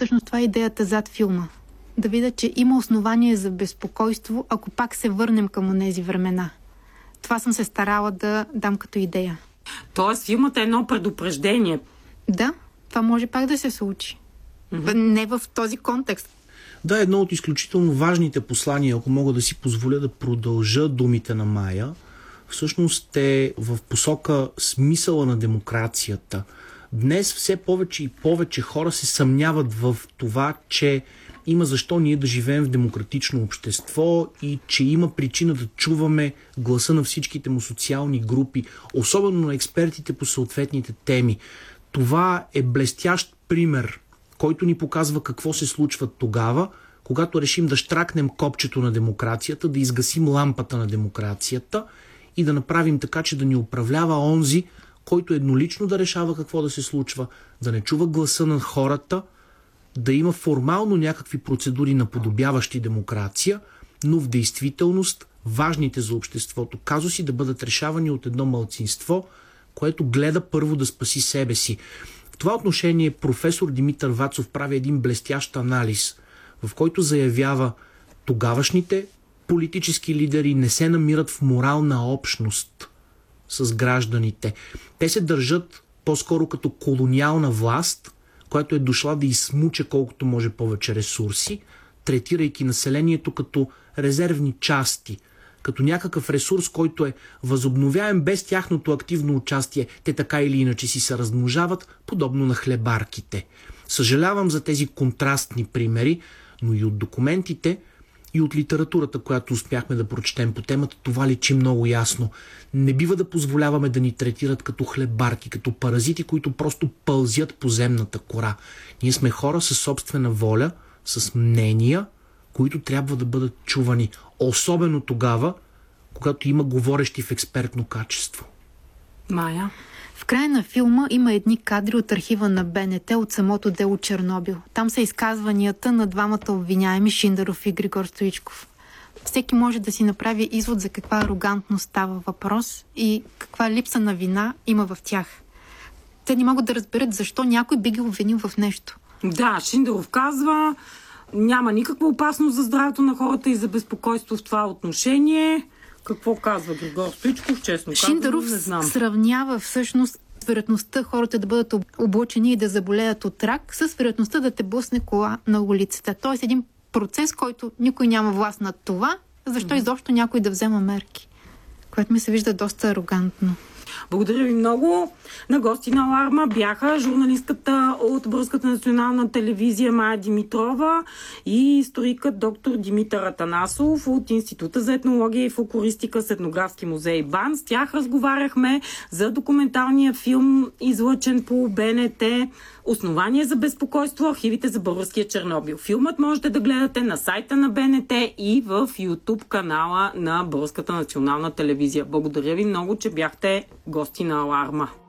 Всъщност това е идеята зад филма. Да видя, че има основание за безпокойство, ако пак се върнем към онези времена. Това съм се старала да дам като идея. Тоест филмът е едно предупреждение. Да, това може пак да се случи. Не в този контекст. Да, едно от изключително важните послания, ако мога да си позволя да продължа думите на Мая, всъщност е в посока смисъла на демокрацията. Днес все повече и повече хора се съмняват в това, че има защо ние да живеем в демократично общество и че има причина да чуваме гласа на всичките му социални групи, особено на експертите по съответните теми. Това е блестящ пример, който ни показва какво се случва тогава, когато решим да щракнем копчето на демокрацията, да изгасим лампата на демокрацията и да направим така, че да ни управлява онзи, който еднолично да решава какво да се случва, да не чува гласа на хората, да има формално някакви процедури наподобяващи демокрация, но в действителност важните за обществото казуси да бъдат решавани от едно малцинство, което гледа първо да спаси себе си. В това отношение професор Димитър Вацов прави един блестящ анализ, в който заявява: тогавашните политически лидери не се намират в морална общност с гражданите. Те се държат по-скоро като колониална власт, която е дошла да изсмуче колкото може повече ресурси, третирайки населението като резервни части, като някакъв ресурс, който е възобновяем без тяхното активно участие. Те така или иначе си се размножават, подобно на хлебарките. Съжалявам за тези контрастни примери, но и от документите, и от литературата, която успяхме да прочетем по темата, това личи много ясно. Не бива да позволяваме да ни третират като хлебарки, като паразити, които просто пълзят по земната кора. Ние сме хора със собствена воля, с мнения, които трябва да бъдат чувани. Особено тогава, когато има говорещи в експертно качество. Мая? В края на филма има едни кадри от архива на БНТ от самото дело Чернобил. Там са изказванията на двамата обвиняеми Шиндаров и Григор Стоичков. Всеки може да си направи извод за каква арогантност става въпрос и каква липса на вина има в тях. Те не могат да разберат защо някой би ги обвинил в нещо. Да, Шиндаров казва: няма никаква опасност за здравето на хората и за безпокойство в това отношение. Какво казва Григор Стоичков? Честно казвам, Шиндаров не знам. сравнява всъщност вероятността хората да бъдат облъчени и да заболеят от рак с вероятността да те блъсне кола на улицата. Тоест един процес, който никой няма власт над това, защо изобщо някой да взема мерки. Което ми се вижда доста арогантно. Благодаря ви много. На гости на Аларма бяха журналистката от Българската национална телевизия Мая Димитрова и историкът доктор Димитър Атанасов от Института за етнология и фолклористика с Етнографски музей БАН. С тях разговаряхме за документалния филм, излъчен по БНТ, "Основание за безпокойство. Архивите за българския Чернобил". Филмът можете да гледате на сайта на БНТ и в YouTube канала на Българската национална телевизия. Благодаря ви много, че бяхте гости на Аларма.